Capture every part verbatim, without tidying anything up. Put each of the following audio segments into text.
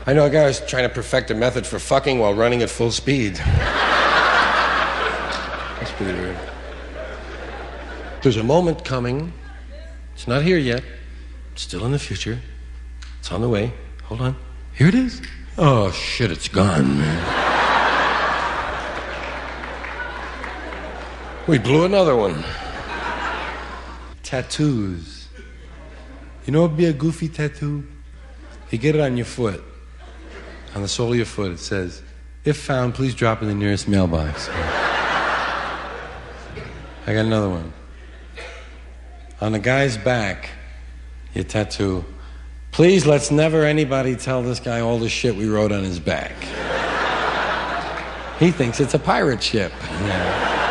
I know a guy who's trying to perfect a method for fucking while running at full speed. That's pretty weird. There's a moment coming. It's not here yet. It's still in the future. It's on the way. Hold on. Here it is. Oh, shit, it's gone, man. We blew another one. Tattoos. You know what would be a goofy tattoo? You get it on your foot. On the sole of your foot, it says, if found, please drop in the nearest mailbox. I got another one. On the guy's back, your tattoo, please let's never anybody tell this guy all the shit we wrote on his back. He thinks it's a pirate ship. Yeah.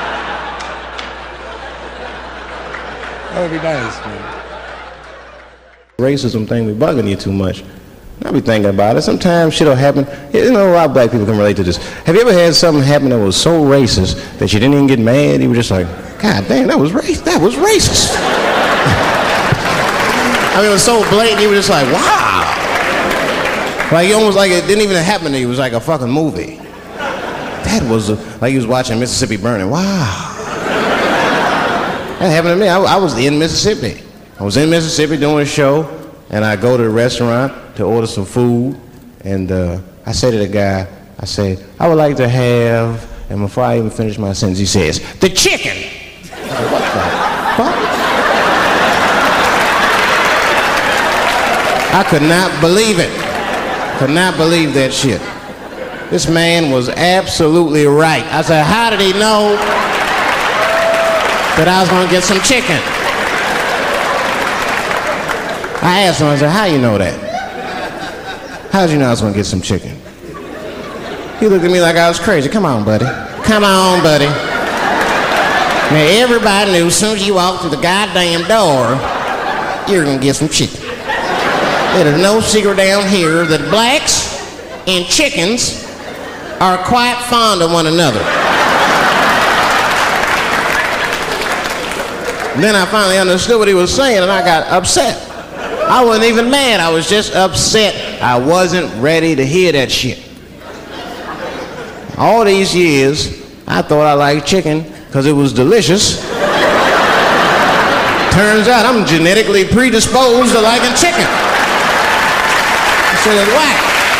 That would be nice, man. Racism thing be bugging you too much. I be thinking about it. Sometimes shit'll happen. You know, a lot of black people can relate to this. Have you ever had something happen that was so racist that you didn't even get mad? You were just like, God damn, that was race. That was racist. I mean, it was so blatant. You were just like, wow. Like, you almost like it didn't even happen to you. It was like a fucking movie. That was a, like you was watching Mississippi Burning. Wow. That happened to me. I, I was in Mississippi. I was in Mississippi doing a show, and I go to the restaurant to order some food, and uh, I say to the guy, I say, I would like to have, and before I even finish my sentence, he says, the chicken. I said, what the fuck? I could not believe it. Could not believe that shit. This man was absolutely right. I said, how did he know that I was gonna get some chicken? I asked him, I said, how you know that? How did you know I was gonna get some chicken? He looked at me like I was crazy. Come on, buddy. Come on, buddy. Now, everybody knew as soon as you walked through the goddamn door, you're gonna get some chicken. There's no secret down here that blacks and chickens are quite fond of one another. Then I finally understood what he was saying, and I got upset. I wasn't even mad, I was just upset. I wasn't ready to hear that shit. All these years, I thought I liked chicken because it was delicious. Turns out I'm genetically predisposed to liking chicken. I said, it's whack.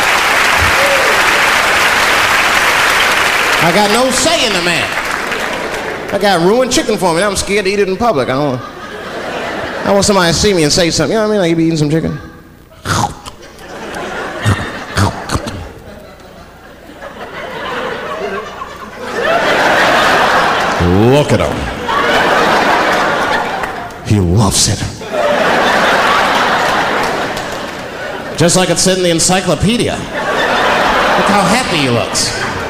I got no say in the matter. I got ruined chicken for me. I'm scared to eat it in public. I don't want, I want somebody to see me and say something. You know what I mean? Like, you be eating some chicken. Look at him. He loves it. Just like it said in the encyclopedia. Look how happy he looks.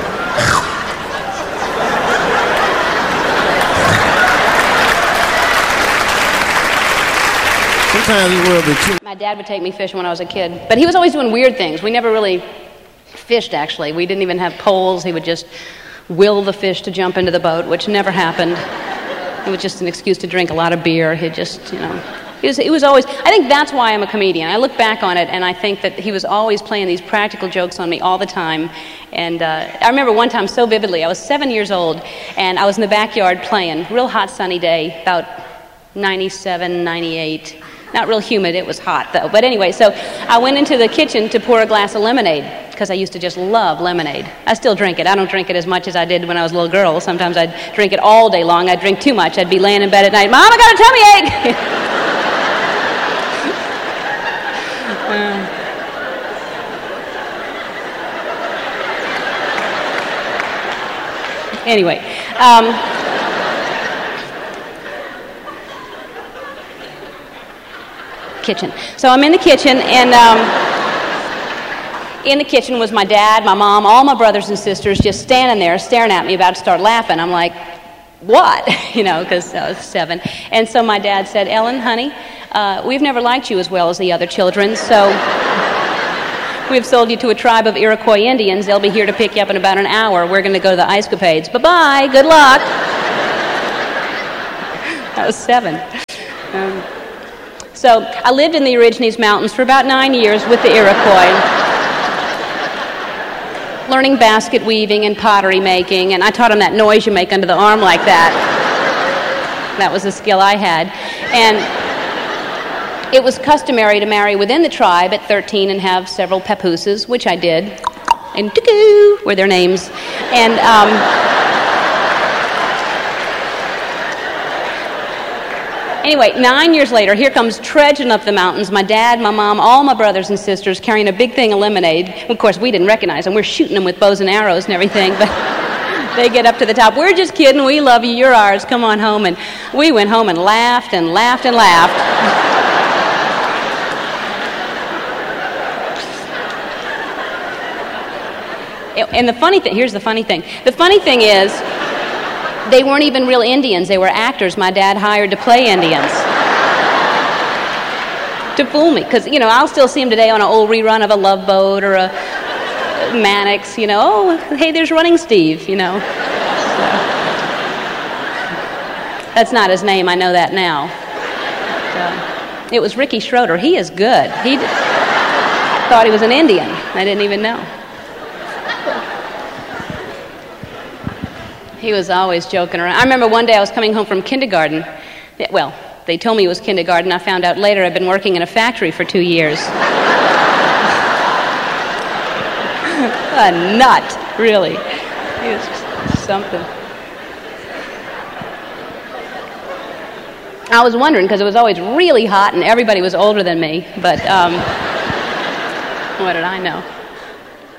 Sometimes the world be too. My dad would take me fishing when I was a kid, but he was always doing weird things. We never really fished, actually. We didn't even have poles. He would just will the fish to jump into the boat, which never happened. It was just an excuse to drink a lot of beer. He just, you know, he was, he was always, I think that's why I'm a comedian. I look back on it and I think that he was always playing these practical jokes on me all the time. And uh, I remember one time so vividly, I was seven years old and I was in the backyard playing, real hot sunny day, about ninety-seven, ninety-eight. Not real humid, it was hot though. But anyway, so I went into the kitchen to pour a glass of lemonade because I used to just love lemonade. I still drink it. I don't drink it as much as I did when I was a little girl. Sometimes I'd drink it all day long. I'd drink too much. I'd be laying in bed at night, Mom, I got a tummy ache! uh, anyway, um, kitchen. So I'm in the kitchen, and um, in the kitchen was my dad, my mom, all my brothers and sisters just standing there staring at me, about to start laughing. I'm like, what? You know, because I was seven. And so my dad said, Ellen, honey, uh, we've never liked you as well as the other children, so we've sold you to a tribe of Iroquois Indians. They'll be here to pick you up in about an hour. We're going to go to the Ice-Capades. Bye-bye. Good luck. I was seven. Um, So I lived in the Origines Mountains for about nine years with the Iroquois. learning basket weaving and pottery making, and I taught him that noise you make under the arm like that. That was a skill I had. And it was customary to marry within the tribe at thirteen and have several papooses, which I did. And Tuku were their names. And um, anyway, nine years later, here comes trudging up the mountains, my dad, my mom, all my brothers and sisters carrying a big thing of lemonade. Of course, we didn't recognize them. We're shooting them with bows and arrows and everything, but they get up to the top. We're just kidding. We love you. You're ours. Come on home. And we went home and laughed and laughed and laughed. And the funny thing, here's the funny thing. The funny thing is, they weren't even real Indians. They were actors my dad hired to play Indians. To fool me. Because, you know, I'll still see them today on an old rerun of a Love Boat or a Mannix, you know. Oh, hey, there's Running Steve, you know. So. That's not his name. I know that now. So, it was Ricky Schroeder. He is good. He d- thought he was an Indian. I didn't even know. He was always joking around. I remember one day I was coming home from kindergarten. Well, they told me it was kindergarten. I found out later I'd been working in a factory for two years. A nut, really. He was just something. I was wondering, because it was always really hot and everybody was older than me, but um, what did I know?